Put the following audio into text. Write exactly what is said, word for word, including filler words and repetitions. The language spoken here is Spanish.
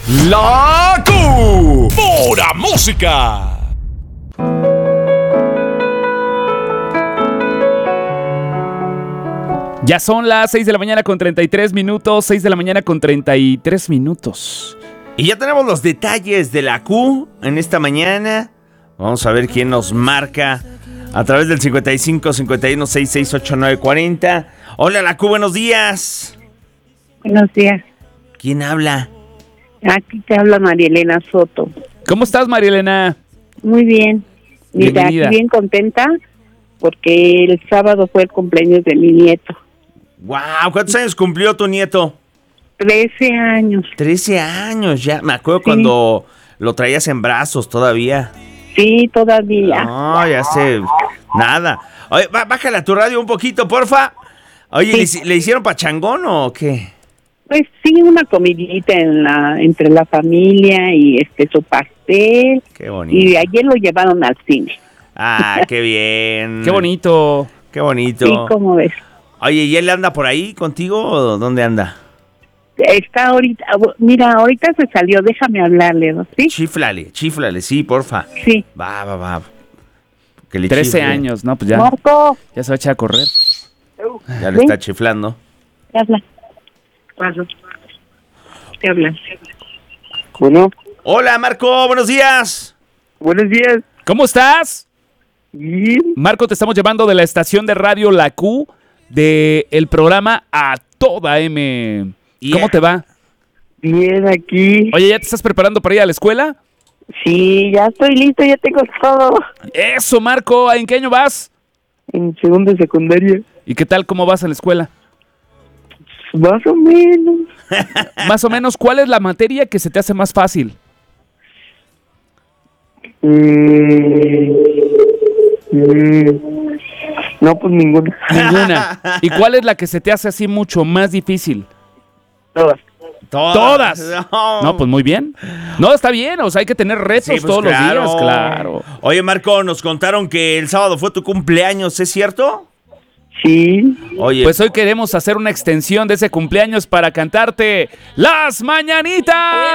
La Q. Pura música. Ya son las seis de la mañana con treinta y tres minutos, seis de la mañana con treinta y tres minutos. Y ya tenemos los detalles de la Q en esta mañana. Vamos a ver quién nos marca a través del cincuenta y cinco, cincuenta y uno, sesenta y seis, ochenta y nueve, cuarenta. Hola, la Q, buenos días. Buenos días. ¿Quién habla? Aquí te habla María Elena Soto. ¿Cómo estás, María Elena? Muy bien. Mira, Bienvenida. aquí bien contenta porque el sábado fue el cumpleaños de mi nieto. Wow, ¿cuántos años cumplió tu nieto? Trece años. Trece años ya. Me acuerdo Sí. cuando lo traías en brazos todavía. Sí, todavía. No, ya sé. Nada. Oye, bá- bájale a tu radio un poquito, porfa. Oye, Sí. ¿le, hici- ¿le hicieron pachangón o qué? Pues sí, una comidita en la, entre la familia y este su pastel. Qué bonito. Y ayer lo llevaron al cine. Ah, qué bien. Qué bonito. Qué bonito. Sí, ¿cómo ves? Oye, ¿y él anda por ahí contigo o dónde anda? Está ahorita, mira, ahorita se salió, déjame hablarle, ¿no? ¿Sí? Chíflale, chíflale, sí, porfa. Sí. Va, va, va. Que le trece chifle. años, no, pues ya, Marco, ya se va a echar a correr. Ya le ¿Sí? está chiflando. ¿qué habla? Paso. ¿Qué habla? Bueno, Hola, Marco, buenos días. buenos días. ¿Cómo estás? Bien. Marco, te estamos llevando de la estación de radio La Q, de el programa A Toda M. ¿Cómo Yeah. te va? Bien, aquí. Oye, ¿ya te estás preparando para ir a la escuela? Sí, ya estoy listo, ya tengo todo. Eso, Marco, ¿en qué año vas? En segundo de secundaria. ¿Y qué tal, cómo vas en la escuela? Más o menos. Más o menos, ¿cuál es la materia que se te hace más fácil? Mm, mm, no, pues ninguna. Ninguna. ¿Y cuál es la que se te hace así mucho más difícil? Todas. Todas. No, No, pues muy bien. No, está bien, o sea, hay que tener retos Sí, pues, todos claro. los días, claro. Oye, Marco, nos contaron que el sábado fue tu cumpleaños, ¿es cierto? Sí. Oye, Pues hoy queremos hacer una extensión de ese cumpleaños para cantarte Las Mañanitas.